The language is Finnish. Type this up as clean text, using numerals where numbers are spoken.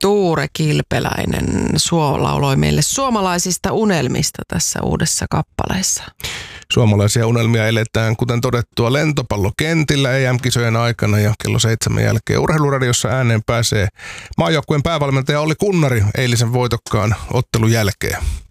Tuure Kilpeläinen lauloi meille suomalaisista unelmista tässä uudessa kappaleessa. Suomalaisia unelmia eletään, kuten todettua, lentopallokentillä EM-kisojen aikana ja kello 7 jälkeen Urheiluradiossa ääneen pääsee maajoukkueen päävalmentaja Olli Kunnari eilisen voitokkaan ottelun jälkeen.